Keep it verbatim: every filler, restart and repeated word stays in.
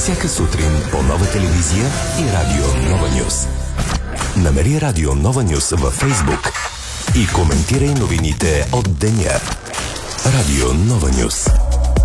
Всяка сутрин по Нова телевизия и Радио Нова Нюс. Намери Радио Нова Нюс във Фейсбук и коментирай новините от деня. Радио Нова Нюс.